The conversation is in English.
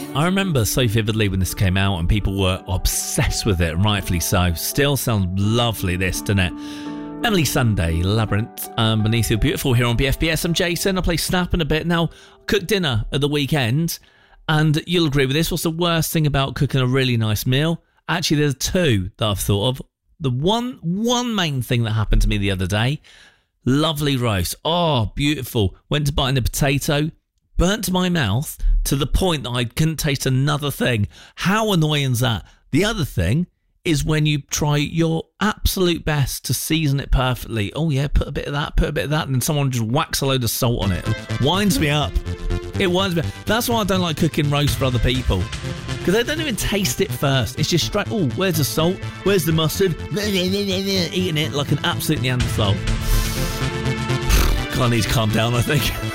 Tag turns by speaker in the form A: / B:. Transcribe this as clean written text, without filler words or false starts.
A: I remember so vividly when this came out and people were obsessed with it, rightfully so. Still sounds lovely, this, doesn't it? Emily Sunday, Labyrinth, Beneath Your Beautiful here on BFBS. I'm Jason. I play Snap in a bit. Now, cook dinner at the weekend, and you'll agree with this. What's the worst thing about cooking a really nice meal? Actually, there's two that I've thought of. The one main thing that happened to me the other day, lovely roast. Oh, beautiful. Went to bite in a potato, burnt my mouth to the point that I couldn't taste another thing. How annoying is that? The other thing is when you try your absolute best to season it perfectly. Oh yeah, put a bit of that, and then someone just whacks a load of salt on it. Winds me up. It winds me up. That's why I don't like cooking roast for other people. Because they don't even taste it first. It's just straight, oh, where's the salt? Where's the mustard? Eating it like an absolute Neanderthal. God, I need to calm down, I think.